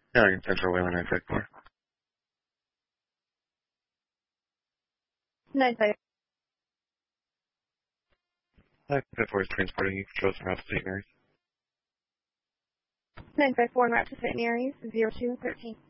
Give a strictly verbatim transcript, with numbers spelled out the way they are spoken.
Alright, Central Wayland nine five four. nine five. nine five four is transporting you controls from Route to Saint Mary's. nine five four, route to Saint Mary's, zero two thirteen.